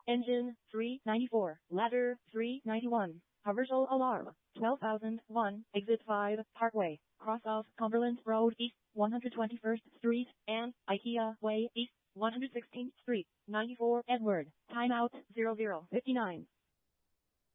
Engine 394. Ladder 391. Commercial alarm 12,001. Exit 5. Parkway. Cross of Cumberland Road East 121st Street and IKEA Way East 116th Street. 94 Edward. Timeout 00:59.